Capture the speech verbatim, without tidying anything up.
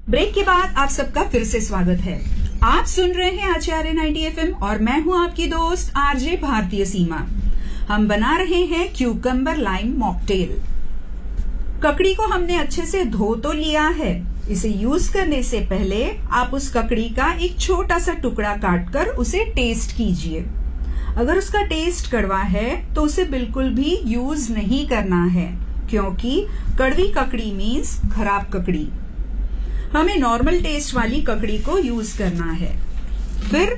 Break के बाद आप सबका फिर से स्वागत है। आप सुन रहे हैं आचार्य नाइंटी एफ एम और मैं हूं आपकी दोस्त आरजे भारतीय सीमा। हम बना रहे हैं क्यूकम्बर लाइम मॉकटेल। ककड़ी को हमने अच्छे से धो तो लिया है। इसे यूज करने से पहले आप उस ककड़ी का एक छोटा सा टुकड़ा काटकर उसे टेस्ट कीजिए। अगर उसका टेस्ट कड़वा है तो उसे बिल्कुल भी यूज नहीं करना है, क्योंकि कड़वी ककड़ी मीन्स खराब ककड़ी। हमें नॉर्मल टेस्ट वाली ककड़ी को यूज करना है। फिर